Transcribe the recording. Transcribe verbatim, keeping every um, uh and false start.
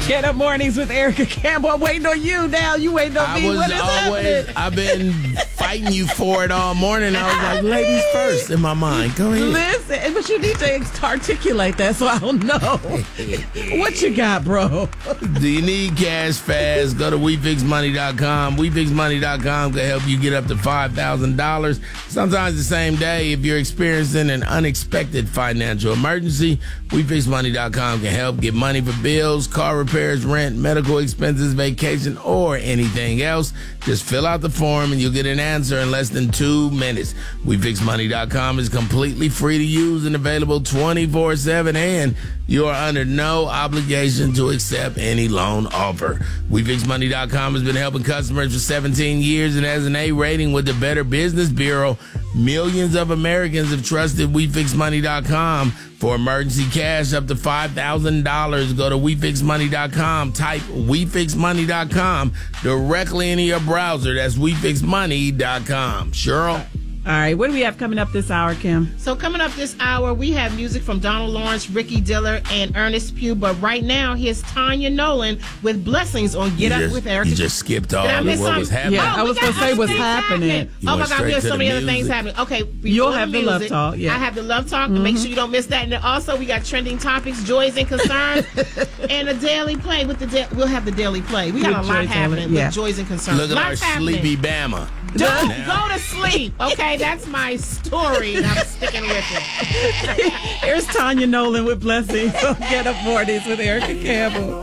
Get Up Mornings with Erica Campbell. I'm waiting on you now. You waiting on I me. was What is always, happening? I've been fighting you for it all morning. I was like, ladies first in my mind. Go ahead. Listen, but you need to articulate that so I don't know. What you got, bro? Do you need cash fast? Go to we fix money dot com. we fix money dot com can help you get up to five thousand dollars. Sometimes the same day if you're experiencing an unexpected financial emergency. we fix money dot com can help get money for bills, car repairs, rent, medical expenses, vacation, or anything else. Just fill out the form and you'll get an answer in less than two minutes. we fix money dot com is completely free to use and available twenty-four seven, and you are under no obligation to accept any loan offer. we fix money dot com has been helping customers for seventeen years and has an A rating with the Better Business Bureau. Millions of Americans have trusted we fix money dot com for emergency cash up to five thousand dollars. Go to we fix money dot com. Type we fix money dot com directly into your browser. That's we fix money dot com. Cheryl? All right, what do we have coming up this hour, Kim? So coming up this hour, we have music from Donald Lawrence, Ricky Diller, and Ernest Pugh. But right now, here's Tanya Nolan with Blessings on Get You Up just, with Erica. You just skipped all Did I of miss what something? was happening. Yeah, I Oh, was we gonna got say other what's things happening. You Oh my went God, straight we have to so the many other music. things happening. Okay, before You'll have the love music, talk, yeah. I have the love talk. Make sure you don't miss that. And then also, we got trending topics, joys and concerns, and a daily play with the. Da- we'll have the daily play. We got With a lot joys and- happening yeah. with joys and concerns. Look at our Lots happening. sleepy Bama. Don't Now. go to sleep. Okay, that's my story, and I'm sticking with it. Here's Tanya Nolan with Blessings on Get Up Mornings with Erica Campbell.